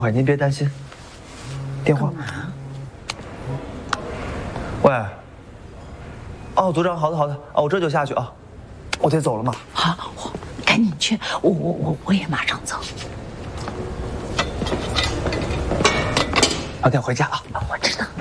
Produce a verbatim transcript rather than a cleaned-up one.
喂，您别担心。电话。喂。哦，组长，好的好的，哦，我这就下去啊。我得走了嘛。 好，我赶紧去，我我我我也马上走。 早点回家啊。 我知道。